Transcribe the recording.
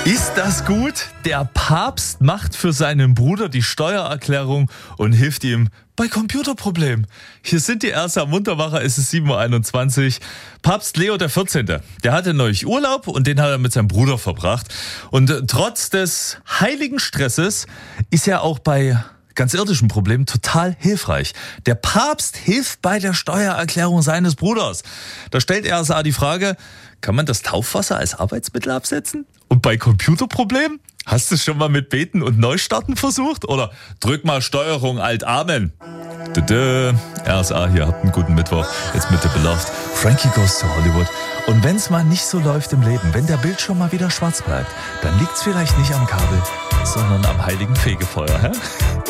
Ist das gut? Der Papst macht für seinen Bruder die Steuererklärung und hilft ihm bei Computerproblemen. Hier sind die Erste am Muntermacher, es ist 7.21 Uhr. Papst Leo XIV., der hatte neulich Urlaub und den hat er mit seinem Bruder verbracht. Und trotz des heiligen Stresses ist er auch bei ganz irdischen Problemen total hilfreich. Der Papst hilft bei der Steuererklärung seines Bruders. Da stellt RSA die Frage, kann man das Taufwasser als Arbeitsmittel absetzen? Und bei Computerproblemen? Hast du es schon mal mit Beten und Neustarten versucht? Oder drück mal Steuerung Alt Amen. RSA hier, habt einen guten Mittwoch. Jetzt mit The Beloved. Frankie Goes to Hollywood. Und wenn es mal nicht so läuft im Leben, wenn der Bildschirm mal wieder schwarz bleibt, dann liegt es vielleicht nicht am Kabel, sondern am heiligen Fegefeuer. Hä?